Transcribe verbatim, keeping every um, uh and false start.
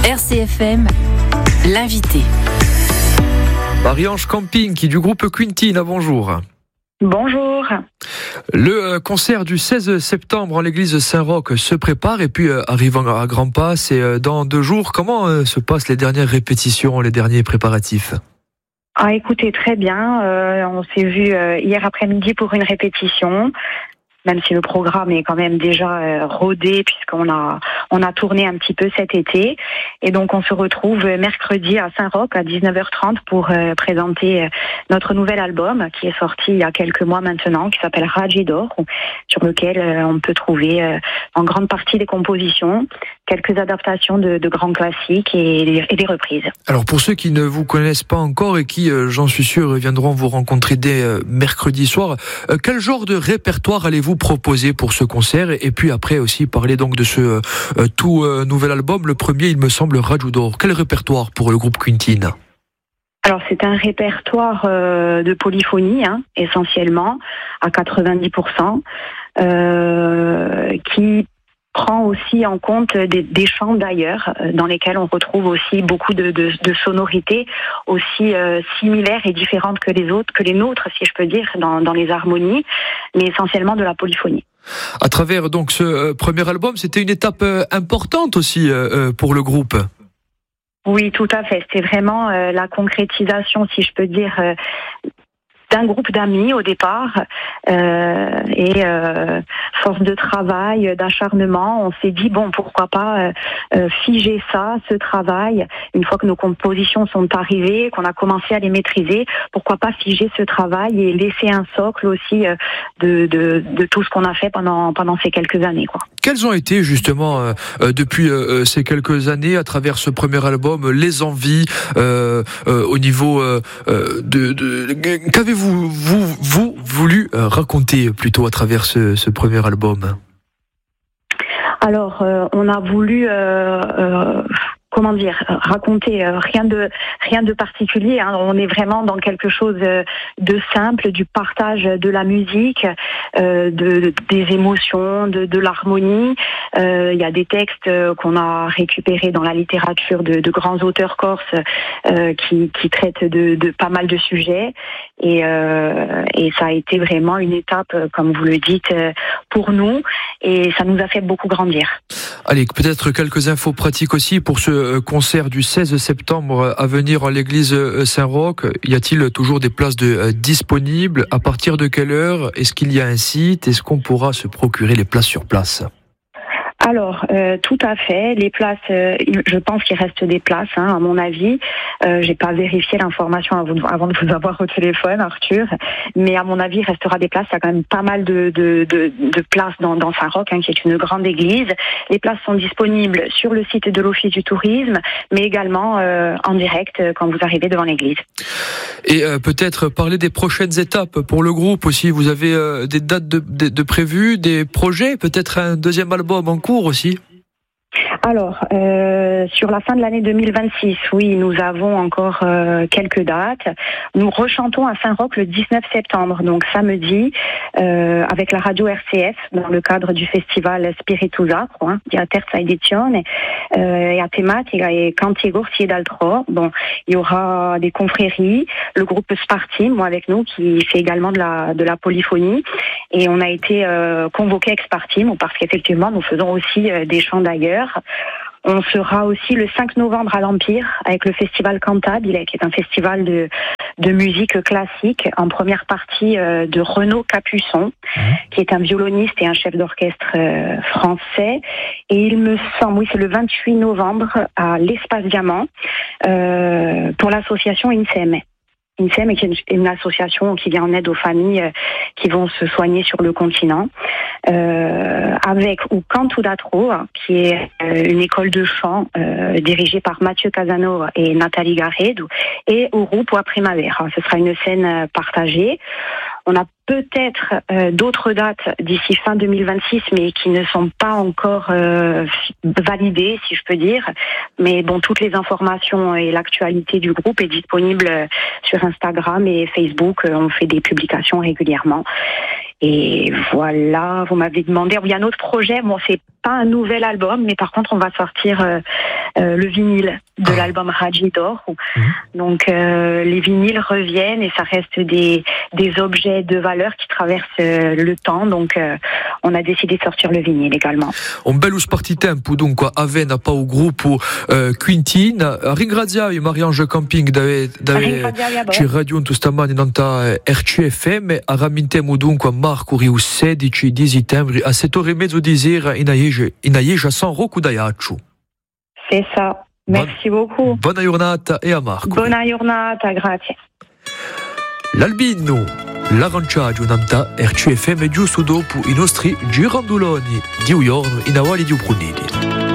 R C F M, l'invité. Marie-Ange Camping, qui du groupe Quintina, bonjour. Bonjour. Le concert du seize septembre en l'église Saint-Roch se prépare et puis euh, arrivant à grands pas, c'est euh, dans deux jours. Comment euh, se passent les dernières répétitions, les derniers préparatifs ? Ah, écoutez, très bien. Euh, on s'est vu euh, hier après-midi pour une répétition. Même si le programme est quand même déjà euh, rodé, puisqu'on a on a tourné un petit peu cet été. Et donc on se retrouve mercredi à Saint-Roch à dix-neuf heures trente pour euh, présenter euh, notre nouvel album qui est sorti il y a quelques mois maintenant, qui s'appelle Ragidor, sur lequel euh, on peut trouver euh, en grande partie des compositions, quelques adaptations de, de grands classiques et, et des reprises. Alors pour ceux qui ne vous connaissent pas encore et qui, euh, j'en suis sûr, viendront vous rencontrer dès euh, mercredi soir, euh, quel genre de répertoire allez-vous proposer pour ce concert, et puis après aussi parler donc de ce euh, tout euh, nouvel album, le premier il me semble Ragidor. Quel répertoire pour le groupe Quintina ? Alors c'est un répertoire euh, de polyphonie hein, essentiellement à quatre-vingt-dix pour cent euh, qui prend aussi en compte des, des chants d'ailleurs, euh, dans lesquels on retrouve aussi beaucoup de, de, de sonorités aussi euh, similaires et différentes que les autres, que les nôtres, si je peux dire, dans, dans les harmonies, mais essentiellement de la polyphonie. À travers donc ce euh, premier album, c'était une étape euh, importante aussi euh, pour le groupe. Oui, tout à fait. C'était vraiment euh, la concrétisation, si je peux dire, euh, d'un groupe d'amis au départ euh, et euh, force de travail, d'acharnement, on s'est dit bon pourquoi pas euh, figer ça, ce travail, une fois que nos compositions sont arrivées, qu'on a commencé à les maîtriser, pourquoi pas figer ce travail et laisser un socle aussi euh, de, de, de tout ce qu'on a fait pendant, pendant ces quelques années, quoi. Quelles ont été justement euh, euh, depuis euh, ces quelques années à travers ce premier album les envies euh, euh, au niveau euh, de, de qu'avez-vous vous vous voulu euh, raconter plutôt à travers ce, ce premier album ? Alors euh, on a voulu euh, euh, comment dire, raconter euh, rien de rien de particulier. Hein. On est vraiment dans quelque chose de simple, du partage de la musique, euh, de, des émotions, de, de l'harmonie. Il euh, y a des textes qu'on a récupérés dans la littérature de, de grands auteurs corses euh, qui, qui traitent de, de pas mal de sujets. Et, euh, et ça a été vraiment une étape, comme vous le dites, pour nous. Et ça nous a fait beaucoup grandir. Allez, peut-être quelques infos pratiques aussi pour ce concert du seize septembre à venir à l'église Saint-Roch. Y a-t-il toujours des places de, euh, disponibles ? À partir de quelle heure ? Est-ce qu'il y a un site ? Est-ce qu'on pourra se procurer les places sur place ? Alors, euh, tout à fait. Les places, euh, je pense qu'il reste des places, hein, à mon avis. Euh, j'ai pas vérifié l'information avant de, avant de vous avoir au téléphone, Arthur. Mais à mon avis, il restera des places. Il y a quand même pas mal de, de, de, de places dans, dans Saint-Roch, hein, qui est une grande église. Les places sont disponibles sur le site de l'Office du tourisme, mais également euh, en direct euh, quand vous arrivez devant l'église. Et euh, peut-être parler des prochaines étapes pour le groupe aussi. Vous avez euh, des dates de, de, de prévues, des projets, peut-être un deuxième album en cours aussi ? Alors, euh, sur la fin de l'année deux mille vingt-six, oui, nous avons encore euh, quelques dates. Nous rechantons à Saint-Roch le dix-neuf septembre, donc samedi, euh, avec la radio R C F, dans le cadre du festival Spiritu Sacro, hein, di terza edizione, euh, et à tematica et Cantico si d'altro. Bon, il y aura des confréries, le groupe Spartim, moi avec nous, qui fait également de la de la polyphonie, et on a été euh, convoqué avec Spartim parce qu'effectivement, nous faisons aussi euh, des chants d'ailleurs. On sera aussi le cinq novembre à l'Empire avec le festival Cantabile, qui est un festival de, de musique classique, en première partie euh, de Renaud Capuçon, mmh. qui est un violoniste et un chef d'orchestre euh, français. Et il me semble, oui, c'est le vingt-huit novembre à l'Espace Diamant euh, pour l'association INSEM. INSEM est une association qui vient en aide aux familles euh, qui vont se soigner sur le continent, euh, avec ou Canto d'Atro, qui est euh, une école de chant euh, dirigée par Mathieu Casanova et Nathalie Garredo, et Uru pour Primavera. Ce sera une scène partagée. On a peut-être euh, d'autres dates d'ici fin deux mille vingt-six, mais qui ne sont pas encore euh, validées, si je peux dire. Mais bon, toutes les informations et l'actualité du groupe est disponible sur Instagram et Facebook. On fait des publications régulièrement. Et voilà, vous m'avez demandé, il y a un autre projet, bon, c'est pas un nouvel album, mais par contre, on va sortir euh, euh, le vinyle de ah. l'album Raji d'Or. Mmh. Donc, euh, les vinyles reviennent et ça reste des, des objets de valeur qui traversent euh, le temps. Donc, euh, on a décidé de sortir le vinyle également. Un bello spartitempo, dunque, avena pa o gruppo uh, Quintin. Ringraziavi Mariange Camping dave, dave ci raggiunto stamani nanta R C F M. Arramintemo dunque a Marcuri sedici di settembre a sette ore e mezzo di sera in Aieja, in Aieja San Rocco d'Ajaccio. C'est ça. Merci Bon, beaucoup. Buona giornata e a Marco. Buona giornata, grazie. L'Albino, l'Aranciaggio nanta R C F M giusto dopo i nostri girandoloni di Uiorno in Avali di Uprunidi.